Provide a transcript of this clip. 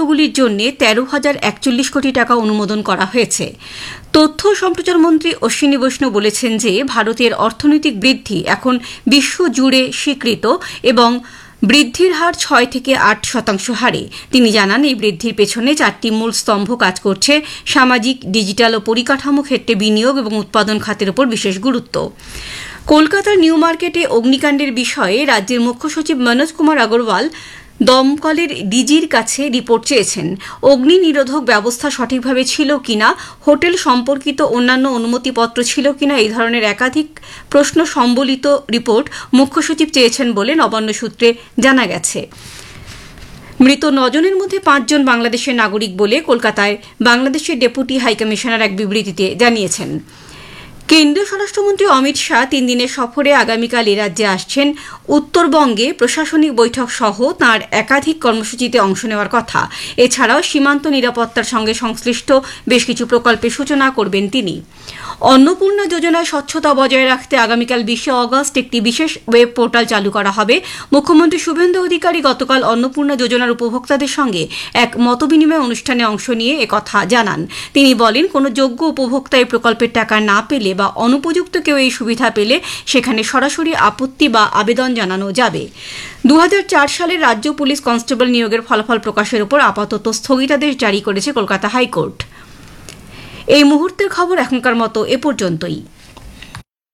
প্রকল্পগুলির জন্য 13,041 কোটি টাকা অনুমোদন করা হয়েছে। তথ্য সম্প্রচার মন্ত্রী অশ্বিনী বৈষ্ণব বলেছেন যে ভারতের অর্থনৈতিক বৃদ্ধি এখন বিশ্বজুড়ে স্বীকৃত এবং বৃদ্ধির হার 6 থেকে 8% হারে। তিনি জানান, এই বৃদ্ধির পেছনে 4টি মূল স্তম্ভ কাজ করছে: সামাজিক, ডিজিটাল ও পরিকাঠামো ক্ষেত্রে বিনিয়োগ এবং উৎপাদন খাতের উপর বিশেষ গুরুত্ব। কলকাতার নিউ মার্কেটে অগ্নিকাণ্ডের বিষয়ে রাজ্যের মুখ্য সচিব মনোজ কুমার আগরওয়াল দমকলের ডিজির কাছে রিপোর্ট চেয়েছেন। অগ্নি নিরোধক ব্যবস্থা সঠিকভাবে ছিল কিনা, হোটেল সম্পর্কিত অন্যান্য অনুমতিপত্র ছিল কিনা, এই ধরনের একাধিক প্রশ্ন সম্বলিত রিপোর্ট মুখ্য সচিব চেয়েছেন বলে নবান্ন সূত্রে জানা গেছে। মৃত 9 জনের মধ্যে 5 জন বাংলাদেশের নাগরিক বলে কলকাতায় বাংলাদেশের ডেপুটি হাইকমিশনার এক বিবৃতিতে জানিয়েছেন। কেন্দ্রীয় স্বরাষ্ট্রমন্ত্রী অমিত শাহ 3 দিনের সফরে আগামীকাল এ রাজ্যে আসছেন। উত্তরবঙ্গে প্রশাসনিক বৈঠক সহ তাঁর একাধিক কর্মসূচিতে অংশ নেওয়ার কথা। এছাড়াও সীমান্ত নিরাপত্তার সঙ্গে সংশ্লিষ্ট বেশ কিছু প্রকল্পের সূচনা করবেন তিনি। অন্নপূর্ণা যোজনায় স্বচ্ছতা বজায় রাখতে আগামীকাল 20 অগস্ট একটি বিশেষ ওয়েব পোর্টাল চালু করা হবে। মুখ্যমন্ত্রী শুভেন্দু অধিকারী গতকাল অন্নপূর্ণা যোজনার উপভোক্তাদের সঙ্গে এক মতবিনিময় অনুষ্ঠানে অংশ নিয়ে একথা জানান। তিনি বলেন, কোনো যোগ্য উপভোক্তা এই প্রকল্পের টাকা না পেলে বা অনুপযুক্ত কেউ এই সুবিধা পেলে সেখানে সরাসরি আপত্তি বা আবেদন জানানো যাবে। 2004 সালের রাজ্য পুলিশ কনস্টেবল নিয়োগের ফলাফল প্রকাশের উপর আপাতত স্থগিতাদেশ জারি করেছে কলকাতা হাইকোর্ট। এই মুহূর্তের খবর এখনকার মতো এ পর্যন্তই।